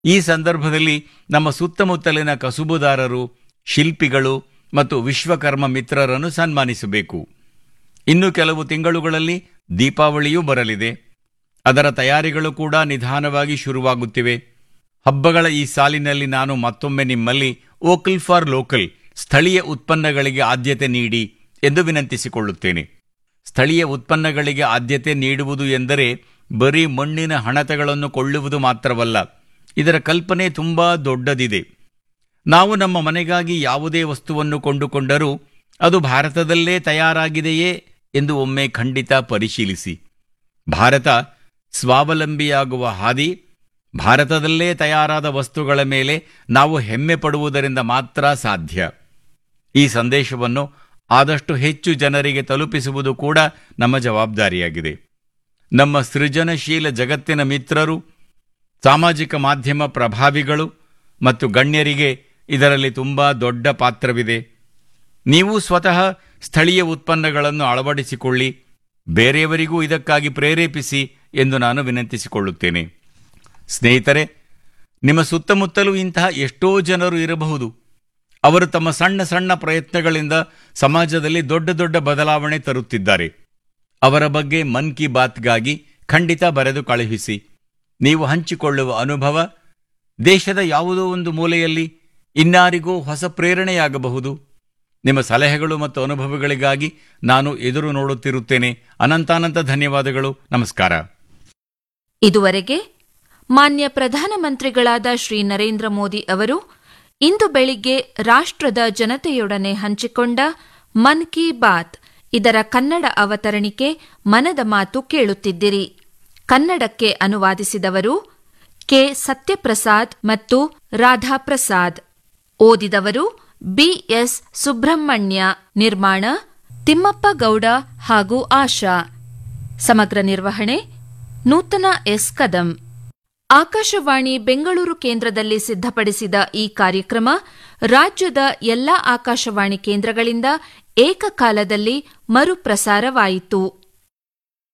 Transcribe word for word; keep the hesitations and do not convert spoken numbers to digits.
ಈ ಸಂದರ್ಭದಲ್ಲಿ ನಮ್ಮ ಸುತ್ತಮುತ್ತಲಿನ ಕಸುಬುದಾರರು, ಶಿಲ್ಪಿಗಳು ಮತ್ತು ವಿಶ್ವಕರ್ಮ ಮಿತ್ರರನ್ನು ಸನ್ಮಾನಿಸಬೇಕು. ಇನ್ನು ಕೆಲವು ತಿಂಗಳುಗಳಲ್ಲಿ ದೀಪಾವಳಿಯೂ ಬರಲಿದೆ. ಅದರ ತಯಾರಿಗಳು ಕೂಡ ನಿಧಾನವಾಗಿ ಶುರುವಾಗುತ್ತಿವೆ. ಹಬ್ಬಗಳ ಈ ಸಾಲಿನಲ್ಲಿ ನಾನು ಮತ್ತೊಮ್ಮೆ ನಿಮ್ಮಲ್ಲಿ ವೋಕಲ್ ಫಾರ್ ಲೋಕಲ್, ಸ್ಥಳೀಯ ಉತ್ಪನ್ನಗಳಿಗೆ ಆದ್ಯತೆ ನೀಡಿ ಎಂದು ವಿನಂತಿಸಿಕೊಳ್ಳುತ್ತೇನೆ. ಸ್ಥಳೀಯ ಉತ್ಪನ್ನಗಳಿಗೆ ಆದ್ಯತೆ ನೀಡುವುದು ಎಂದರೆ ಬರೀ ಮಣ್ಣಿನ ಹಣತೆಗಳನ್ನು ಕೊಳ್ಳುವುದು ಮಾತ್ರವಲ್ಲ. ಇದರ ಕಲ್ಪನೆ ತುಂಬಾ ದೊಡ್ಡದಿದೆ. ನಾವು ನಮ್ಮ ಮನೆಗಾಗಿ ಯಾವುದೇ ವಸ್ತುವನ್ನು ಕೊಂಡುಕೊಂಡರೂ ಅದು ಭಾರತದಲ್ಲೇ ತಯಾರಾಗಿದೆಯೇ ಎಂದು ಒಮ್ಮೆ ಖಂಡಿತ ಪರಿಶೀಲಿಸಿ. ಭಾರತ ಸ್ವಾವಲಂಬಿಯಾಗುವ ಹಾದಿ ಭಾರತದಲ್ಲೇ ತಯಾರಾದ ವಸ್ತುಗಳ ಮೇಲೆ ನಾವು ಹೆಮ್ಮೆ ಪಡುವುದರಿಂದ ಮಾತ್ರ ಸಾಧ್ಯ. ಈ ಸಂದೇಶವನ್ನು ಆದಷ್ಟು ಹೆಚ್ಚು ಜನರಿಗೆ ತಲುಪಿಸುವುದು ಕೂಡ ನಮ್ಮ ಜವಾಬ್ದಾರಿಯಾಗಿದೆ. ನಮ್ಮ ಸೃಜನಶೀಲ ಜಗತ್ತಿನ ಮಿತ್ರರು, ಸಾಮಾಜಿಕ ಮಾಧ್ಯಮ ಪ್ರಭಾವಿಗಳು ಮತ್ತು ಗಣ್ಯರಿಗೆ ಇದರಲ್ಲಿ ತುಂಬಾ ದೊಡ್ಡ ಪಾತ್ರವಿದೆ. ನೀವು ಸ್ವತಃ ಸ್ಥಳೀಯ ಉತ್ಪನ್ನಗಳನ್ನು ಅಳವಡಿಸಿಕೊಳ್ಳಿ, ಬೇರೆಯವರಿಗೂ ಇದಕ್ಕಾಗಿ ಪ್ರೇರೇಪಿಸಿ ಎಂದು ನಾನು ವಿನಂತಿಸಿಕೊಳ್ಳುತ್ತೇನೆ. ಸ್ನೇಹಿತರೆ, ನಿಮ್ಮ ಸುತ್ತಮುತ್ತಲೂ ಇಂತಹ ಎಷ್ಟೋ ಜನರು ಇರಬಹುದು. ಅವರು ತಮ್ಮ ಸಣ್ಣ ಸಣ್ಣ ಪ್ರಯತ್ನಗಳಿಂದ ಸಮಾಜದಲ್ಲಿ ದೊಡ್ಡ ದೊಡ್ಡ ಬದಲಾವಣೆ ತರುತ್ತಿದ್ದಾರೆ. ಅವರ ಬಗ್ಗೆ ಮನ್ ಕಿ ಬಾತ್ಗಾಗಿ ಖಂಡಿತ ಬರೆದು ಕಳುಹಿಸಿ. ನೀವು ಹಂಚಿಕೊಳ್ಳುವ ಅನುಭವ ದೇಶದ ಯಾವುದೋ ಒಂದು ಮೂಲೆಯಲ್ಲಿ ಇನ್ನಾರಿಗೂ ಹೊಸ ಪ್ರೇರಣೆಯಾಗಬಹುದು. ನಿಮ್ಮ ಸಲಹೆಗಳು ಮತ್ತು ಅನುಭವಗಳಿಗಾಗಿ ನಾನು ಎದುರು ನೋಡುತ್ತಿರುತ್ತೇನೆ. ಅನಂತಾನಂತ ಧನ್ಯವಾದಗಳು. ನಮಸ್ಕಾರ. ಇದುವರೆಗೆ ಮಾನ್ಯ ಪ್ರಧಾನಮಂತ್ರಿಗಳಾದ ಶ್ರೀ ನರೇಂದ್ರ ಮೋದಿ ಅವರು ಇಂದು ಬೆಳಿಗ್ಗೆ ರಾಷ್ಟ್ರದ ಜನತೆಯೊಡನೆ ಹಂಚಿಕೊಂಡ ಮನ್ ಕಿ ಬಾತ್ ಇದರ ಕನ್ನಡ ಅವತರಣಿಕೆ ಮನದ ಮಾತು ಕೇಳುತ್ತಿದ್ದಿರಿ. ಕನ್ನಡಕ್ಕೆ ಅನುವಾದಿಸಿದವರು ಕೆ ಸತ್ಯಪ್ರಸಾದ್ ಮತ್ತು ರಾಧಾಪ್ರಸಾದ್. ಓದಿದವರು ಬಿಎಸ್ ಸುಬ್ರಹ್ಮಣ್ಯ. ನಿರ್ಮಾಣ ತಿಮ್ಮಪ್ಪ ಗೌಡ ಹಾಗೂ ಆಶಾ. ಸಮಗ್ರ ನಿರ್ವಹಣೆ ನೂತನ ಎಸ್ ಕದಂ. ಆಕಾಶವಾಣಿ ಬೆಂಗಳೂರು ಕೇಂದ್ರದಲ್ಲಿ ಸಿದ್ಧಪಡಿಸಿದ ಈ ಕಾರ್ಯಕ್ರಮ ರಾಜ್ಯದ ಎಲ್ಲಾ ಆಕಾಶವಾಣಿ ಕೇಂದ್ರಗಳಿಂದ ಏಕಕಾಲದಲ್ಲಿ ಮರುಪ್ರಸಾರವಾಯಿತು.